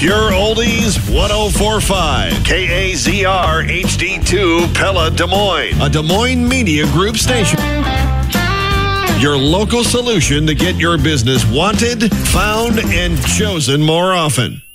Pure Oldies 1045. KAZR HD2 Pella, Des Moines. A Des Moines Media Group station. Your local solution to get your business wanted, found, and chosen more often.